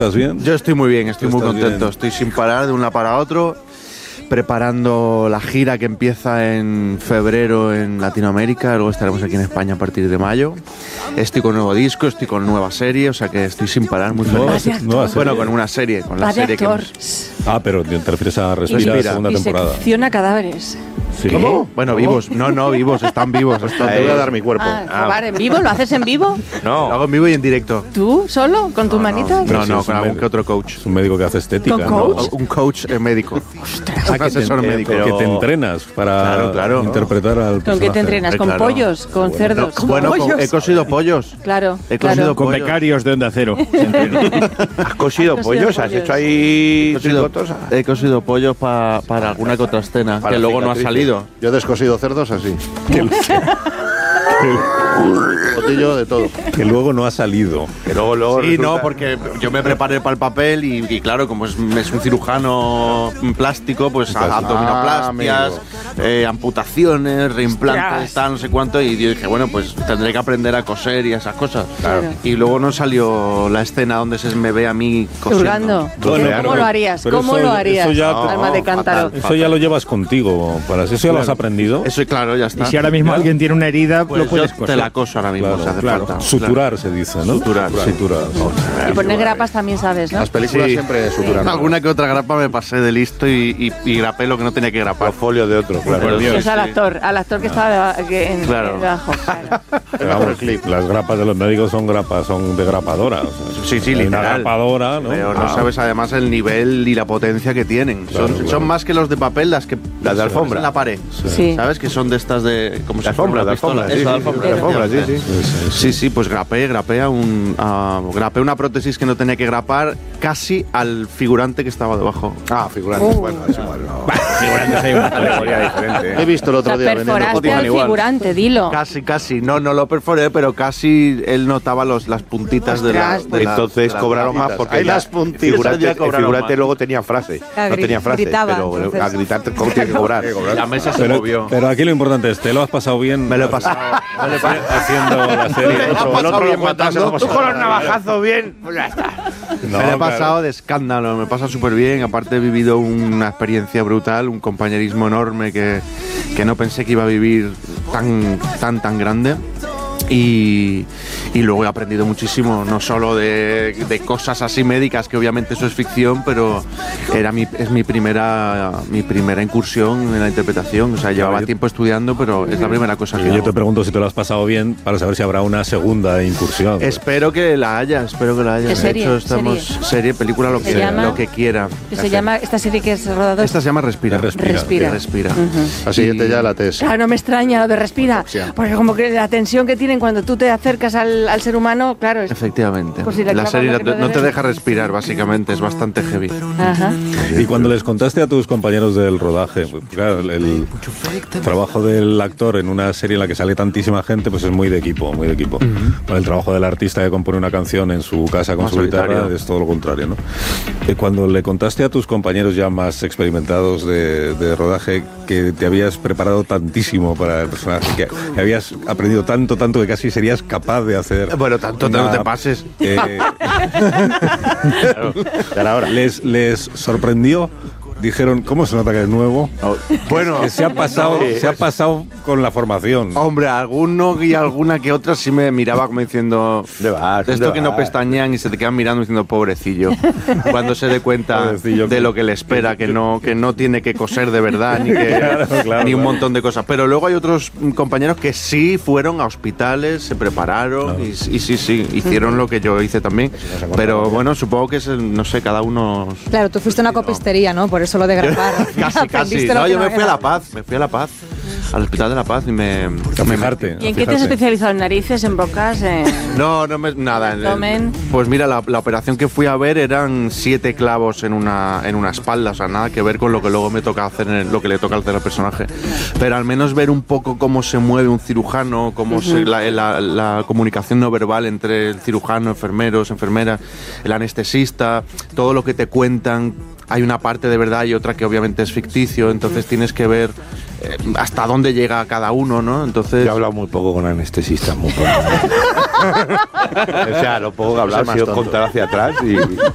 ¿Estás bien? Yo estoy muy bien, estoy muy contento. Bien. Estoy sin parar de un lado para otro, preparando la gira que empieza en febrero en Latinoamérica. Luego estaremos aquí en España a partir de mayo. Estoy con nuevo disco, estoy con nueva serie, o sea que estoy sin parar, muy feliz. Bueno, con una serie, con la serie que... pero te refieres a Respira, la segunda temporada. Disecciona cadáveres. Sí. ¿Cómo? Bueno, vivos. No, vivos, están vivos. Te voy a dar mi cuerpo. Jugar en vivo, ¿lo haces en vivo? No. Lo hago en vivo y en directo. ¿Tú solo? ¿Con tus manitas? No, con algún que otro coach. Es un médico que hace estética. ¿Con coach? Un coach médico. Un asesor médico. Que te entrenas para interpretar al personaje. ¿Con qué te entrenas? ¿Con pollos? ¿Con cerdos? Bueno, he cosido pollos. Claro. He cosido con pollos. becarios de Onda Cero. ¿Has cosido pollos? ¿Has hecho ahí tricotos? He cosido pollos para alguna que otra escena, que luego no ha salido. Yo he descosido cerdos así. Botillo de todo. Que luego no ha salido. Que luego sí, no, porque yo me preparé para el papel y claro, como es un cirujano plástico, pues abdominoplastias, amputaciones, reimplantes, tal, no sé cuánto, y yo dije, bueno, pues tendré que aprender a coser y esas cosas. Claro. Y luego no salió la escena donde se me ve a mí cosiendo. ¿Cómo lo harías? ¿Cómo lo harías? Eso ya, alma de cántaro. Eso ya lo llevas contigo. Para eso ya lo has aprendido. Eso, claro, ya está. Y si ahora mismo alguien tiene una herida, pues lo puedes coser. Te la coso ahora mismo, si hace falta. Suturar se dice, ¿no? Suturar. Y poner grapas también sabes, ¿no? Las películas siempre suturan. Alguna que otra grapa me pasé de listo y grapé lo que no tenía que grapar. Los folios de otro, claro. Es al actor que estaba debajo. Vamos, las grapas de los médicos son de grapadora. O sea, sí, literal. Una grapadora, ¿no? Pero no sabes además el nivel y la potencia que tienen. Son más que los de papel, las de alfombra en la pared. Sí. ¿Sabes? Que son de estas de... como de alfombra, de alfombra. Sí, pues grapé una prótesis que no tenía que grapar casi al figurante que estaba debajo. Figurante. Bueno, es igual. Figurantes hay una categoría diferente. He visto el otro día vendiendo perforaste al figurante, dilo. Casi. No lo perforé, pero casi él notaba las puntitas de la... Entonces cobraron más porque hay las puntitas. El figurante luego tenía frase. No tenía frase, pero a gritar tiene que cobrar. La mesa se movió. Pero aquí lo importante es, ¿te lo has pasado bien? Me lo he pasado. Haciendo la serie. El otro bien matando. Tú con los navajazos bien, pues ya está. Me lo he pasado de escándalo, me pasa súper bien. Aparte he vivido una experiencia brutal, un compañerismo enorme que no pensé que iba a vivir tan grande. Y luego he aprendido muchísimo, no solo de cosas así médicas, que obviamente eso es ficción, pero es mi primera incursión en la interpretación. O sea, llevaba tiempo estudiando, pero es la primera cosa que yo hago. te pregunto si te lo has pasado bien para saber si habrá una segunda incursión. Espero que la haya. ¿Qué serie? De hecho, estamos serie, película, lo que quiera. ¿Qué se llama esta serie que es rodado? Esta se llama Respira. Respira. La siguiente ya la TES. Claro, no me extraña lo de Respira, porque como que la tensión que tienen cuando tú te acercas al ser humano, claro. Efectivamente. Si la serie no te deja respirar, básicamente, es bastante heavy. Ajá. Y cuando les contaste a tus compañeros del rodaje, claro, el trabajo del actor en una serie en la que sale tantísima gente, pues es muy de equipo. El trabajo del artista que compone una canción en su casa con su guitarra es todo lo contrario, ¿no? Cuando le contaste a tus compañeros ya más experimentados de rodaje que te habías preparado tantísimo para el personaje, que habías aprendido tanto que casi serías capaz de hacer... Bueno, tanto no te pases. Ahora. ¿Les sorprendió? Dijeron, ¿cómo se nota que es nuevo? Bueno, que se ha pasado con la formación. Hombre, alguno y alguna que otra sí me miraba como diciendo, esto que no pestañean y se te quedan mirando diciendo pobrecillo, cuando se dé cuenta de lo que le espera, que no tiene que coser de verdad ni un montón de cosas. Pero luego hay otros compañeros que sí fueron a hospitales, se prepararon y sí, hicieron lo que yo hice también. Pero bueno, supongo que es no sé, cada uno... Claro, tú fuiste a una copistería, ¿no? Por eso lo de grapar. Casi. No, yo me fui a La Paz, al Hospital de La Paz y me fijarte. ¿Y en qué te has especializado? ¿En narices, en bocas? Nada. ¿Abdomen? Pues mira, la operación que fui a ver eran 7 clavos en una espalda, o sea, nada que ver con lo que luego me toca hacer, lo que le toca hacer al personaje. Pero al menos ver un poco cómo se mueve un cirujano, cómo la comunicación no verbal entre el cirujano, enfermeros, enfermeras, el anestesista, todo lo que te cuentan. Hay una parte de verdad y otra que obviamente es ficticio, entonces tienes que ver hasta dónde llega cada uno, ¿no? Entonces... Yo he hablado muy poco con anestesistas, muy poco. O sea, lo poco que he hablado ha sido contar hacia atrás y...